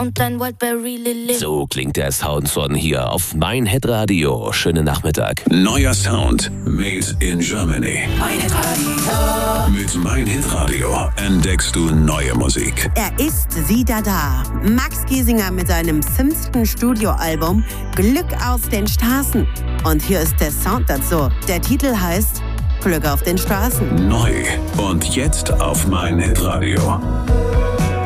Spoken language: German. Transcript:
und dein Wildberry Lily. So klingt der Sound von hier auf mein Hitradio. Schönen Nachmittag. Neuer Sound made in Germany. Mein Hitradio. Mit Mein Hitradio entdeckst du neue Musik. Er ist wieder da. Max Giesinger mit seinem 5. Studioalbum Glück aus den Straßen. Und hier ist der Sound dazu. Der Titel heißt Glück auf den Straßen. Neu und jetzt auf Mein Hitradio.